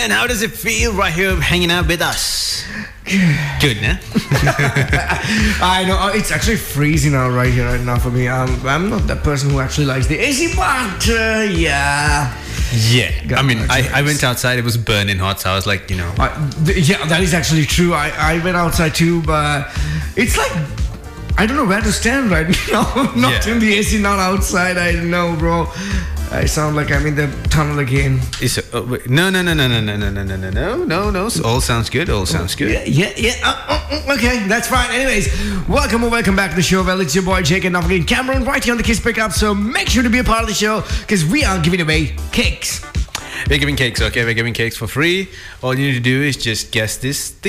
And how does it feel right here hanging out with us? Good, nah? I know, it's actually freezing out right here, right now for me. I'm not that person who actually likes the AC, but yeah. Yeah. I mean, I went outside, it was burning hot, so I was like, yeah, that is actually true. I went outside too, but it's like, I don't know where to stand right now. Not in the AC, not outside. I don't know, bro. I sound like I'm in the tunnel again. No. All sounds good. Yeah. Okay, that's fine. Anyways, welcome back to the show. Well, it's your boy Jake and Navagin Cameron right here on the Kiss Pickup. So make sure to be a part of the show because we are giving away cakes. We're giving cakes, okay? We're giving cakes for free. All you need to do is just guess this thing.